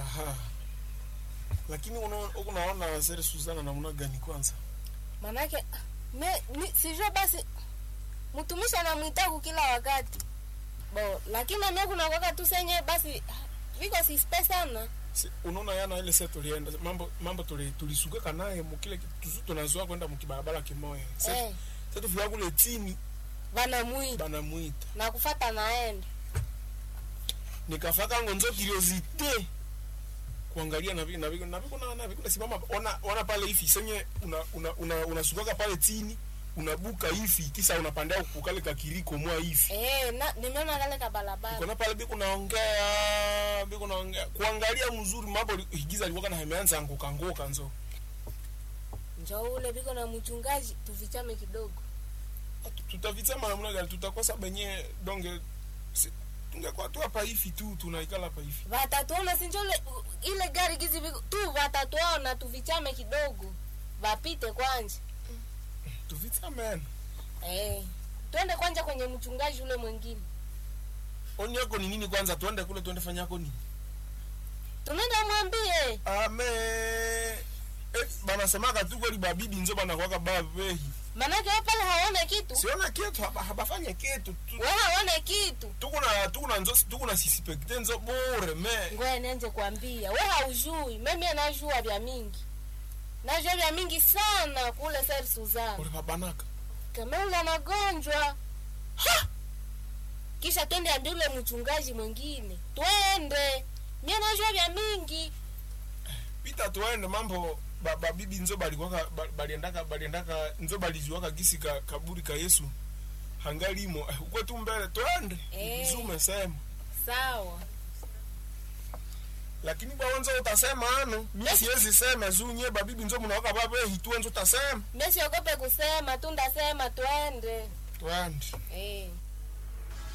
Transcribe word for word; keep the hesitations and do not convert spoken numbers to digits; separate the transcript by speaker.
Speaker 1: Aha. Lakini unaona Sir Suzana namna gani kwanza?
Speaker 2: Manake me sijua basi mtumisha anamuita kila wakati. Bo, lakini mimi kuna wakati tu senye basi viko si space sana.
Speaker 1: Si, unaona yana ile sasa tulienda mambo mambo tuli tulisuka naye mkile kitu tunazoa kwenda mkibarabara kimoya. Sasa eh. Sasa tufika kule chini
Speaker 2: banamuita.
Speaker 1: Banamuita.
Speaker 2: Na kufuata naenda.
Speaker 1: Nikafaka ngonzo curiosity kuangalia na vile na vile na vile na vile simama ona ona pale hivi senye una una una unasuka pale chini unabuka hivi kisa unapanda kukale ka kiriko mwa hivi
Speaker 2: eh na nimeona kale ka barabara
Speaker 1: kuna pale biko naongea biko naongea kuangalia mzuri mambo higiza alikuwa na ameanza anguka ngoka nzo
Speaker 2: njoo ule biko na mchungaji tuvichame kidogo
Speaker 1: tutavitama namna gani tutakosa benye donge tungekuwa tu hapa hivi tu tunaikala hapa hivi
Speaker 2: watatuona sinjole ile gari gizi tu watatuona tuvichame kidogo vapite kwanza
Speaker 1: tuvitame
Speaker 2: eh twende kwanza kwenye mchungaji ule mwingine
Speaker 1: oni yako ni nini kwanza tuende kule tuende fanya yako nini
Speaker 2: tunaenda mwambie
Speaker 1: ame eh bana semaka tu kweli babibi nzo bana kwaka babehi
Speaker 2: manake pale haone kitu
Speaker 1: siona kitu haba habafanya kitu
Speaker 2: wewe haone kitu
Speaker 1: tukuna tukuna nzo tukuna suspect nzo bure me
Speaker 2: ngoja nianze kuambia wewe haujui mimi anajua vya mingi najua vya mingi sana kule Sir Suzana
Speaker 1: ule babanaka
Speaker 2: kama una magonjwa ha kisha twende ambie ule mchungaji mwingine twende mimi najua vya mingi
Speaker 1: pita tuende mambo baba bibi nzo balikuwa baliendaka baliendaka nzo baliziwaka gisi ka kaburi ka Yesu hangalimo uko tu mbele twende
Speaker 2: eh,
Speaker 1: zume sema
Speaker 2: sawa
Speaker 1: lakini bwanzo utasema ano mimi siwezi sema zunye babibi nzo mnawaka baba hituenzo utasema
Speaker 2: mimi siogope kusema tu ndasema twende
Speaker 1: twende
Speaker 2: eh